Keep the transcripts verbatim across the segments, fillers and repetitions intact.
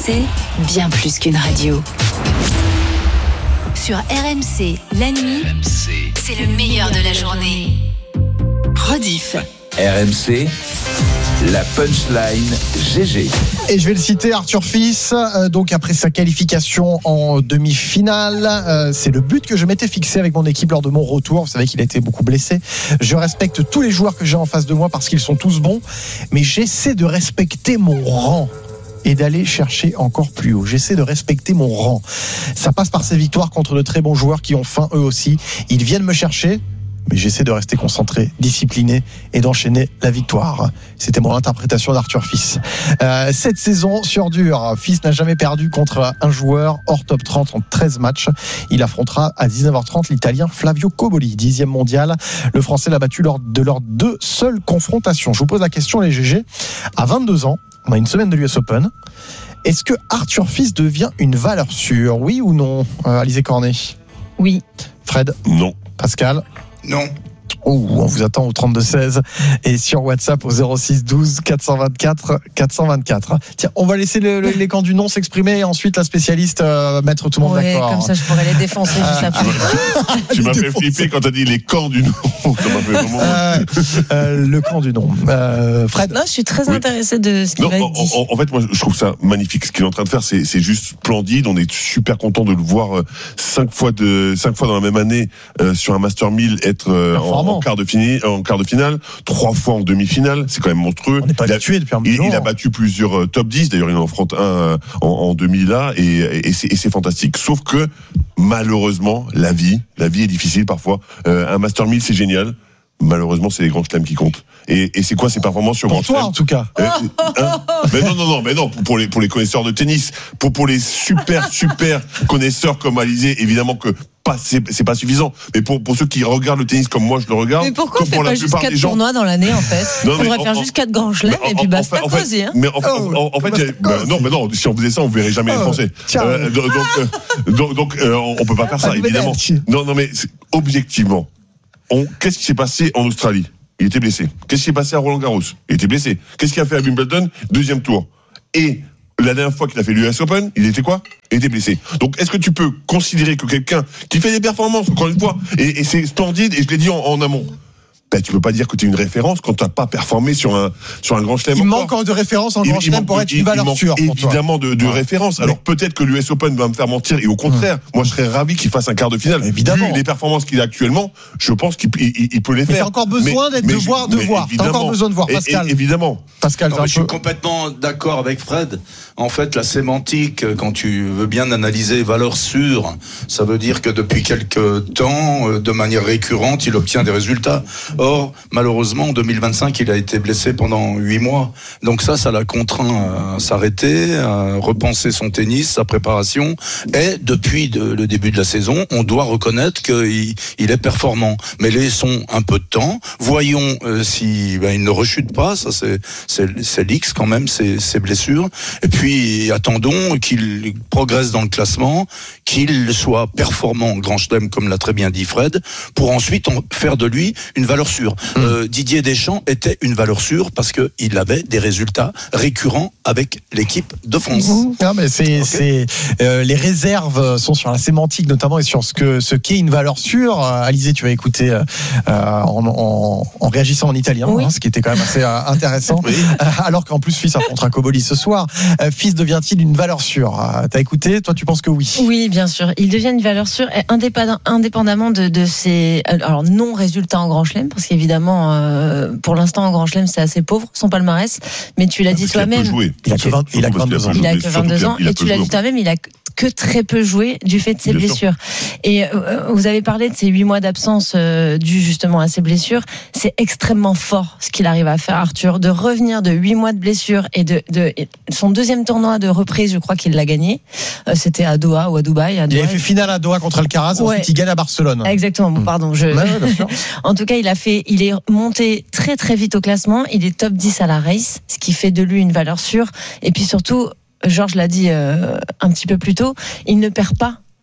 C, bien plus qu'une radio. Sur R M C, la nuit, R M C, c'est le meilleur de la journée. Rediff. R M C, la punchline G G. Et je vais le citer, Arthur Fils, euh, donc après sa qualification en demi-finale, euh, c'est le but que je m'étais fixé avec mon équipe lors de mon retour. Vous savez qu'il a été beaucoup blessé. Je respecte tous les joueurs que j'ai en face de moi parce qu'ils sont tous bons, mais j'essaie de respecter mon rang et d'aller chercher encore plus haut. J'essaie de respecter mon rang. Ça passe par ces victoires contre de très bons joueurs qui ont faim eux aussi. Ils viennent me chercher, mais j'essaie de rester concentré, discipliné et d'enchaîner la victoire. C'était mon interprétation d'Arthur Fils. Euh, cette saison sur dur, Fils n'a jamais perdu contre un joueur hors top trente en treize matchs. Il affrontera à dix-neuf heures trente l'Italien Flavio Cobolli, dixième mondial. Le Français l'a battu lors de leurs deux seules confrontations. Je vous pose la question, les G G. À vingt-deux ans, on a une semaine de l'U S Open. Est-ce que Arthur Fils devient une valeur sûre, oui ou non, euh, Alizé Cornet? Oui. Fred? Non. Pascal? Non. Oh, on vous attend au trente-deux seize et sur WhatsApp au zéro six douze quatre cent vingt-quatre quatre cent vingt-quatre. Tiens, on va laisser le, le, les camps du non s'exprimer et ensuite la spécialiste euh, mettre tout le monde ouais, d'accord. Comme ça, je pourrais les défoncer juste après. Tu m'as fait flipper quand t'as dit les camps du non. Ça m'a fait vraiment... euh, euh, le camp du non. Euh, Fred. Non, je suis très oui. intéressé de ce qui non, va être en, dit. en, en fait, moi, je trouve ça magnifique. Ce qu'il est en train de faire, c'est, c'est juste splendide. On est super content de le voir euh, cinq fois de cinq fois dans la même année euh, sur un Master mille être euh, en, en quart de finale. En quart de finale, trois fois en demi-finale, c'est quand même monstrueux. On n'est pas habitué depuis un il, moment. Il a battu plusieurs euh, top dix, d'ailleurs il en affronte un euh, en, en demi là, et, et, et, c'est, et c'est fantastique. Sauf que, malheureusement, la vie, la vie est difficile parfois. Euh, un Master mille, c'est génial. Malheureusement, c'est les grands chelems qui comptent. Et, et c'est quoi ces performances sur pour grand toi, chelem en tout cas. euh, hein mais non, non, non, mais non. Pour les pour les connaisseurs de tennis, pour pour les super super connaisseurs comme Alizé, évidemment que pas c'est, c'est pas suffisant. Mais pour pour ceux qui regardent le tennis comme moi, je le regarde. Mais pourquoi on fait pour pas la juste plupart quatre des gens, tournois dans l'année en fait? Non, On devrait en, faire en, juste quatre grands chelems et en, puis basta en fait, cosy. Hein. Mais en, oh, en, en fait, il y a, bah, non, mais non. Si on faisait ça, on verrait jamais oh, les Français. Euh, donc euh, donc, donc euh, on peut pas faire ça, évidemment. Non, non, mais objectivement, on, qu'est-ce qui s'est passé en Australie? Il était blessé. Qu'est-ce qui s'est passé à Roland-Garros? Il était blessé. Qu'est-ce qu'il a fait à Wimbledon? Deuxième tour. Et la dernière fois qu'il a fait l'U S Open, il était quoi? Il était blessé. Donc, est-ce que tu peux considérer que quelqu'un qui fait des performances, encore une fois, et, et c'est splendide, et je l'ai dit en, en amont, ben, tu peux pas dire que tu es une référence quand tu n'as pas performé sur un, sur un grand chelem. Il encore. manque encore de références en grand chelem pour être une valeur sûre. Évidemment de, de ouais. référence. Alors ouais. peut-être que l'U S Open va me faire mentir, et au contraire, mmh. moi je serais ravi qu'il fasse un quart de finale. Évidemment. Vu les performances qu'il a actuellement, je pense qu'il il, il peut les faire. Mais t'as encore besoin mais, d'être mais, de voir, de voir. T'as encore besoin de voir, Pascal. Et, et, évidemment. Pascal, non, je suis complètement d'accord avec Fred. En fait, la sémantique, quand tu veux bien analyser valeur sûre, ça veut dire que depuis quelques temps, de manière récurrente, il obtient des résultats. Or, malheureusement, Heureusement, en deux mille vingt-cinq, il a été blessé pendant huit mois. Donc ça, ça l'a contraint à s'arrêter, à repenser son tennis, sa préparation. Et depuis de, le début de la saison, on doit reconnaître qu'il il est performant. Mais laissons un peu de temps. Voyons euh, si ben, il ne rechute pas. Ça, c'est, c'est, c'est l'X quand même, ses, ses blessures. Et puis, attendons qu'il progresse dans le classement, qu'il soit performant en Grand Chelem, comme l'a très bien dit Fred, pour ensuite en faire de lui une valeur sûre. Mmh. Euh, Didier Deschamps était une valeur sûre parce qu'il avait des résultats récurrents avec l'équipe de France. Non, mais c'est, okay. c'est, euh, les réserves sont sur la sémantique notamment et sur ce, que, ce qu'est une valeur sûre. Alizé, tu vas écouter euh, en, en, en réagissant en italien, oui. hein, ce qui était quand même assez euh, intéressant. Oui. Euh, alors qu'en plus, Fils affrontera Cobolli ce soir. Euh, Fils devient-il une valeur sûre? euh, T'as écouté? Toi, tu penses que oui? Oui, bien sûr. Il devient une valeur sûre indépendamment de, de ses alors, non-résultats en Grand Chelem, parce qu'évidemment, euh, pour l'instant, en Grand Chelem, c'est assez pauvre, son palmarès. Mais tu l'as dit toi-même. Il a que vingt, il a que vingt-deux ans. Il a que vingt-deux ans. Et tu l'as dit toi-même, il a que très peu joué du fait de ses Bien blessures. Sûr. Et euh, vous avez parlé de ces huit mois d'absence euh, dû justement à ses blessures. C'est extrêmement fort ce qu'il arrive à faire, Arthur, de revenir de huit mois de blessures et de, de et son deuxième tournoi de reprise, je crois qu'il l'a gagné. Euh, c'était à Doha ou à Dubaï. À Doha. Il avait fait finale à Doha contre Alcaraz, ouais. Ensuite il gagne à Barcelone. Exactement. Bon, pardon. Je... Ouais, ouais, en tout cas, il a fait, il est monté très très vite au classement. Il est top dix à la race, ce qui fait de lui une valeur sûre. Et puis surtout, Georges l'a dit euh, un petit peu plus tôt, il ne perd pas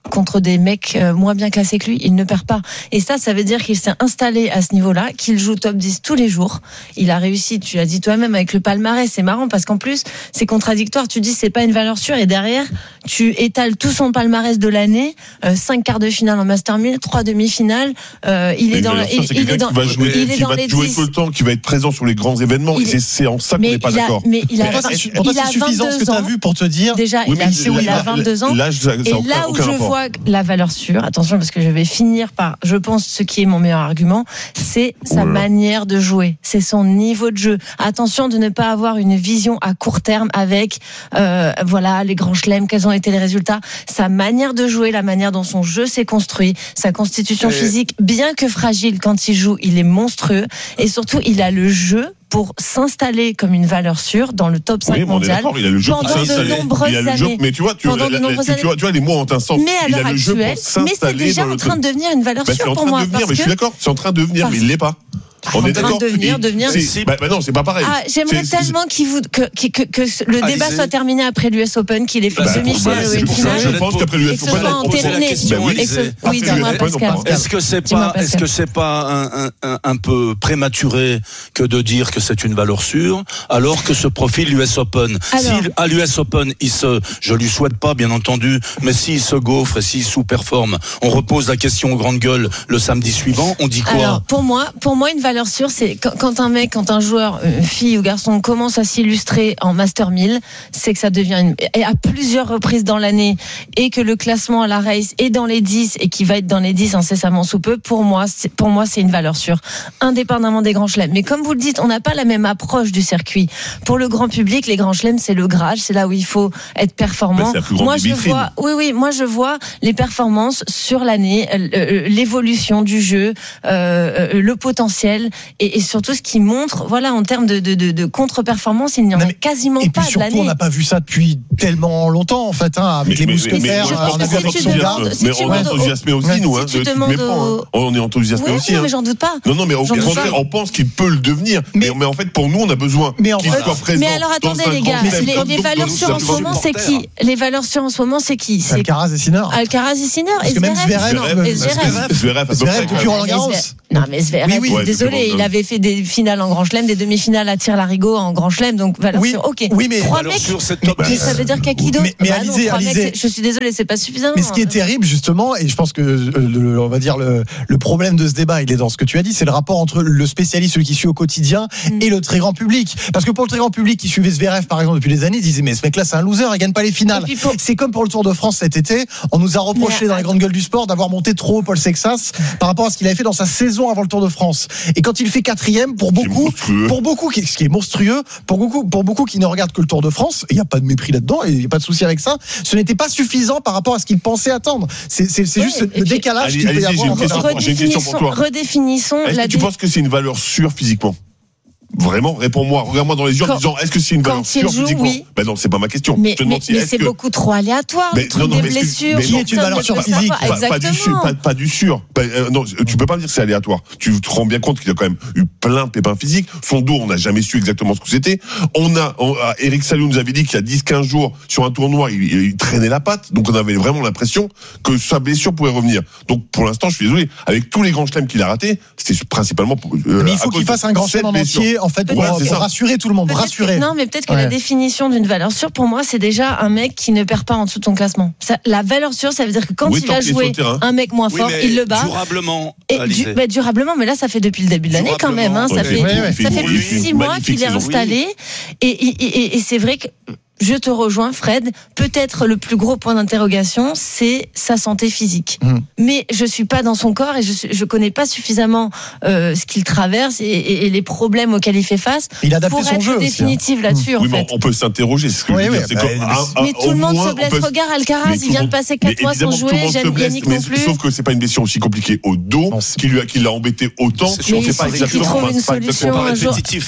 contre des mecs moins bien classés que lui, il ne perd pas. Et ça, ça veut dire qu'il s'est installé à ce niveau-là, qu'il joue top dix tous les jours. Il a réussi, tu l'as dit toi-même, avec le palmarès. C'est marrant parce qu'en plus, c'est contradictoire. Tu dis c'est pas une valeur sûre et derrière, tu étales tout son palmarès de l'année, euh, cinq quarts de finale en Master mille, trois demi-finales. Euh, il est dans, la, il, il est dans, qui va jouer, il est qui dans va les jouer dix. tout le temps, qui va être présent sur les grands événements. Il et c'est, c'est en ça qu'on n'est pas il a, d'accord. Mais il a, pour toi, c'est, pour toi, il a c'est suffisant ce que tu as vu pour te dire. Déjà, oui, il a, il, il a vingt-deux ans. Là, ça, ça et aucun, là où je rapport. vois la valeur sûre, attention parce que je vais finir par, je pense, ce qui est mon meilleur argument, c'est sa Voilà. manière de jouer, c'est son niveau de jeu. Attention de ne pas avoir une vision à court terme avec, euh, voilà, les grands chelems, quels ont été les résultats. Sa manière de jouer, la manière dont son jeu s'est construit, sa constitution et... physique, bien que fragile quand il joue, il est monstrueux. Et surtout, il a le jeu pour s'installer comme une valeur sûre dans le top cinq oui, mondial il a le jeu pendant pour de s'installer. nombreuses il a le jeu, années. mais tu vois, tu, Pendant la, de nombreuses tu, tu, vois, tu vois, les mots ont un sens. Mais à il l'heure a le jeu actuelle, pour mais c'est déjà en train de devenir une valeur bah, sûre c'est en pour train moi. de devenir, Parce mais je suis que d'accord, c'est en train de devenir, parce mais il l'est pas. On en est train d'accord. de devenir, Il- devenir. c'est- Bah, bah non, c'est pas pareil. Ah, j'aimerais C'est- tellement qu'il vous, que, que, que, que le Alizé. débat soit terminé après l'U S Open, qu'il ait fait Bah, une demi-finale bah, ou c'est une pour ça que finale. je pense qu'après l'U Et S que ce Open, soit on pose la entériné. question. Bah oui, Et que ce- c'est- oui, après dis-moi, l'U S Open, on Pascal. parle. Est-ce que c'est Dis-moi, pas, est-ce Pascal. que c'est pas un, un, un peu prématuré que de dire que c'est une valeur sûre, alors que ce profil U S Open, Alors. si à l'U S Open, il se, je lui souhaite pas, bien entendu, mais s'il se gaufre et s'il sous-performe, on repose la question aux grandes gueules le samedi suivant, on dit quoi? Alors, pour moi, pour moi, une valeur sûre, c'est quand, quand un mec, quand un joueur, une fille ou garçon commence à s'illustrer en Master mille, c'est que ça devient une, et à plusieurs reprises dans l'année, et que le classement à la race est dans les dix et qui va être dans les dix incessamment sous peu, pour moi, c'est, pour moi, c'est une valeur sûre, indépendamment des grands chelems. Mais comme vous le dites, on n'a pas la même approche du circuit. Pour le grand public, les grands chelems, c'est le Graal, c'est là où il faut être performant. Bah, c'est la plus grande Moi, je vitrine. vois, oui, oui, moi, je vois les performances sur l'année, euh, l'évolution du jeu, euh, le potentiel, et, et surtout ce qui montre, voilà, en termes de, de, de, de contre-performance, il n'y en Non, a mais- quasiment Et pas puis de surtout, on l'année. n'a pas vu ça depuis tellement longtemps, en fait, hein, avec Mais- les mais- mousquetaires. mais- mais je on pense a que vu si avec tu Soldat. demandes- si mais tu on est demandes au- enthousiasmé aussi, Ouais. nous, hein, Si tu tu te demandes méprends, au- hein. On est enthousiasmé Oui, aussi. non, hein. mais j'en doute pas. Non, non, mais au J'en doute contraire, pas. on pense qu'il peut le devenir. Mais, Mais- mais en fait, pour nous, on a besoin Mais en qu'il fait- soit présent. Mais alors dans attendez un les grand gars, thème les, comme les donc valeurs dans sûres en le ce moment, c'est qui? Les valeurs sûres en ce moment, c'est qui? C'est Alcaraz et Sinner. Alcaraz et Sinner Parce et que même Zverev. Zverev, Non, euh, et Zverev. Zverev, à peu Zverev près. depuis Roland Mais Garros. Zverev- Non mais Zverev, Oui, oui. Ouais, désolé, depuis il avait fait des finales en Grand Chelem, des demi-finales à Tir-Larigot en Grand Chelem, donc valeur Oui, sûre. Ok. oui, mais- trois Valeur mecs. sûre, c'est top Mais- dix. Ça veut dire qu'à qui d'autre? Mais- mais Bah non, Alizé, trois mecs, Alizé. c'est- je suis désolé, c'est pas suffisant. Mais ce qui est terrible, justement, et je pense que euh, le, on va dire le, le problème de ce débat, il est dans ce que tu as dit, c'est le rapport entre le spécialiste, celui qui suit au quotidien, Mm. et le très grand public. Parce que pour le très grand public qui suivait Zverev, par exemple, depuis des années, il disait mais ce mec-là, c'est un loser, il gagne pas les finales. Et puis pour- C'est comme pour le Tour de France cet été, on nous a reproché Mais- dans les grandes gueules du sport d'avoir monté trop haut Paul Sexas par rapport à ce qu'il avait fait dans sa saison avant le Tour de France. Et quand il fait quatrième, pour C'est beaucoup, monstrueux. pour beaucoup, qui- ce qui est monstrueux, pour beaucoup, pour beaucoup qui ne regardent que le Tour de France, il n'y a pas de mépris là-dedans, et il n'y a pas de souci avec ça, ce n'était pas suffisant par rapport à ce qu'il pensait attendre. C'est, c'est, c'est Ouais, juste et le puis- décalage Allez, qu'il peut y allez-y, j'ai avoir. une question. J'ai une question pour toi. Redéfinissons Est-ce la que tu penses que c'est une valeur sûre physiquement? Vraiment, réponds-moi, regarde-moi dans les yeux en Quand- disant est-ce que c'est une quand valeur il sûre joue, physiquement? oui. Ben non, c'est pas ma question. Mais, Je te mais, demande si mais est-ce c'est que- beaucoup trop aléatoire, Mais le truc non, non, des mais est-ce que- blessures. mais Qui non. est une valeur sûre Personne ne physique? peut savoir. Pas, pas du sûr, Exactement. pas, pas du sûr. Pas- euh, non, tu peux pas me dire que c'est aléatoire. Tu te rends bien compte qu'il a quand même eu plein de pépins physiques. Son dos, on n'a jamais su exactement ce que c'était. On a, on, ah, Eric Salou nous avait dit qu'il y a dix quinze jours, sur un tournoi, il, il, il traînait la patte. Donc on avait vraiment l'impression que sa blessure pouvait revenir. Donc pour l'instant, je suis désolé. Avec tous les grands chelems qu'il a ratés, c'était principalement pour, euh, Mais il à faut cause qu'il de fasse un grand cette chelem en blessure. entier, en fait, pour, Ouais, c'est pour ça. rassurer tout le monde, Peut-être rassurer. que- non, mais peut-être que Ouais. la définition d'une valeur sûre, pour moi, c'est déjà un mec qui ne perd pas en dessous de ton classement. Ça, la valeur sûre, ça veut dire que quand Oui, il tant va qu'il est sur jouer le terrain. un mec moins Oui, fort, mais il le bat. durablement, Et Alizé. du, bah, durablement, mais là, ça fait depuis le début de l'année quand même. Hein, ça Ouais, fait, ouais, ouais. ça fait Il plus fait de une six mois magnifique qu'il est saison. installé. Et, et, et, et c'est vrai que je te rejoins, Fred. Peut-être le plus gros point d'interrogation, c'est sa santé physique. Mmh. Mais je suis pas dans son corps et je suis- je connais pas suffisamment euh, ce qu'il traverse et, et, et les problèmes auxquels il fait face Il a adapté pour son être jeu aussi, hein. définitive là-dessus. Oui, en mais fait. on peut s'interroger. C'est ce que Oui, je veux oui, dire. C'est bah, que, mais un- un- Mais tout au le monde moins, se on blesse. peut- Regarde Mais Alcaraz, tout il le vient de monde- passer mais quatre mois sans évidemment, tout le jouer. monde se Yann- blesse, Yannick mais non plus. sauf que c'est pas une blessure aussi compliquée au dos Non, c'est- qui lui a, qui l'a embêté autant. C'est On Mais sait il pas faut qu'il exactement. trouve enfin, une c'est pas solution exactement un pareil. jour. Répétitif.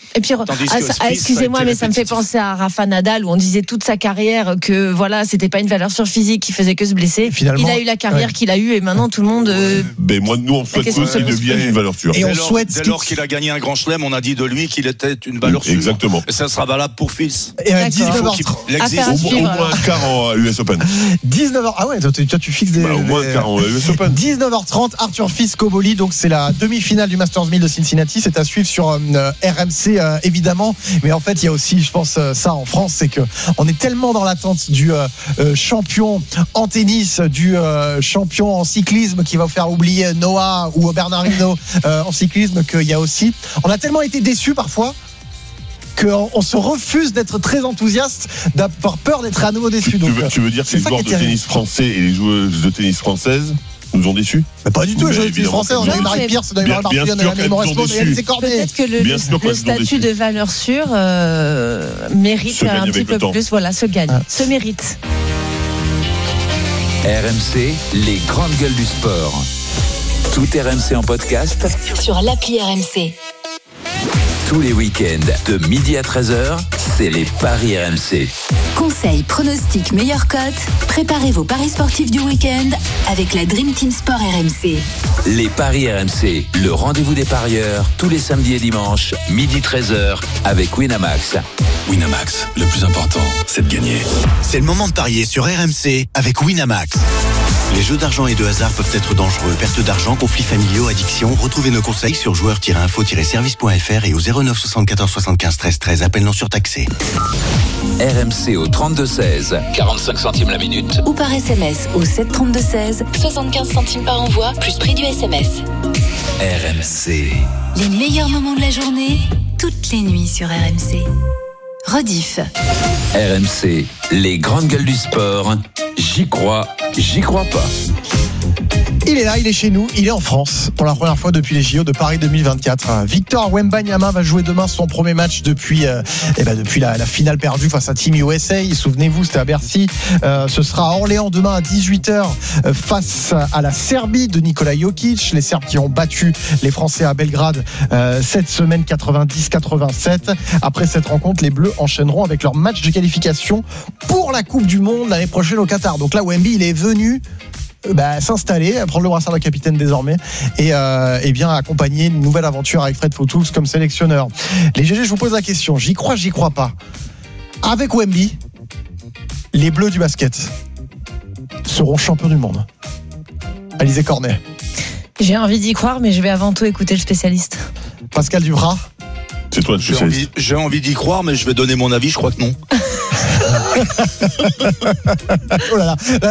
Et puis, ah, ça, ah, excusez-moi, mais ça me fait penser à Rafa Nadal, où on disait toute sa carrière que voilà, c'était pas une valeur sûre physique, qui faisait que se blesser. Il a eu la carrière ouais. qu'il a eue, et maintenant tout le monde. Euh, mais moi, nous, on souhaite tous qu'il devienne une valeur sûre. Et on souhaite. Dès lors qu'il a gagné un grand chelem, on a dit de lui qu'il était une valeur sûre. Exactement. Et ça sera valable pour Fils. Et à dix-neuf heures trente. Au moins un quart en U S Open. dix-neuf heures. Ah ouais, toi, tu fixes des. Bah, au moins un quart en U S Open. dix-neuf heures trente, Arthur Fils Koboli. Donc, c'est la demi-finale du Masters mille de Cincinnati. C'est à suivre sur euh, R M C, euh, évidemment. Mais en fait, il y a aussi, je pense, euh, ça en France, c'est que on est tellement dans l'attente du euh, euh, champion en tennis, du euh, champion en cyclisme qui va vous faire oublier Noah ou Bernard Hinault euh, en cyclisme, qu'il y a aussi. On a tellement été déçus parfois qu'on on se refuse d'être très enthousiaste, d'avoir peur d'être à nouveau déçu. Tu, Donc, tu veux, tu veux dire que les joueurs de tennis français et les joueuses de tennis françaises nous ont déçus? Mais pas du tout, les joueurs de tennis français, on a eu Marie Pierce, on a eu Marie Barbier, on a eu Amélie Moresco, on a eu Alizé Cornet. Peut-être que le, le, le statut de valeur sûre euh, mérite un petit peu plus, voilà, se gagne, ah. se mérite. R M C, les grandes gueules du sport. Tout R M C en podcast sur l'appli R M C. Tous les week-ends de midi à treize heures, c'est les paris R M C. Conseils, pronostics, meilleures cotes. Préparez vos paris sportifs du week-end avec la Dream Team Sport R M C. Les paris R M C, le rendez-vous des parieurs, tous les samedis et dimanches, midi treize heures, avec Winamax. Winamax, le plus important, c'est de gagner. C'est le moment de parier sur R M C avec Winamax. Les jeux d'argent et de hasard peuvent être dangereux. Perte d'argent, conflits familiaux, addiction. Retrouvez nos conseils sur joueurs tiret info tiret service point f r et au zéro neuf soixante-quatorze soixante-quinze treize treize. Appel non surtaxé. R M C au trente-deux seize, quarante-cinq centimes la minute. Ou par S M S au sept trente-deux seize, soixante-quinze centimes par envoi, plus prix du S M S. R M C. Les meilleurs moments de la journée, toutes les nuits sur R M C. Rediff. R M C, les grandes gueules du sport. J'y crois, j'y crois pas. Il est là, il est chez nous, il est en France pour la première fois depuis les J O de Paris deux mille vingt-quatre. Victor Wembanyama va jouer demain son premier match depuis, euh, eh ben depuis la, la finale perdue face à Team U S A. Souvenez-vous, c'était à Bercy. Euh, ce sera à Orléans demain à dix-huit heures euh, face à la Serbie de Nikola Jokic. Les Serbes qui ont battu les Français à Belgrade euh, cette semaine quatre-vingt-dix quatre-vingt-sept. Après cette rencontre, les Bleus enchaîneront avec leur match de qualification pour la Coupe du Monde l'année prochaine au Qatar. Donc là, Wemby, il est venu Bah, s'installer, prendre le brassard de capitaine désormais et, euh, et bien accompagner une nouvelle aventure avec Fred Foutoux comme sélectionneur. Les G G, je vous pose la question, j'y crois, j'y crois pas. Avec Wemby, les Bleus du basket seront champions du monde. Alizé Cornet. J'ai envie d'y croire, mais je vais avant tout écouter le spécialiste. Pascal Duprat. C'est toi le j'ai spécialiste. Envie, j'ai envie d'y croire, mais je vais donner mon avis, je crois que non. Oh là là.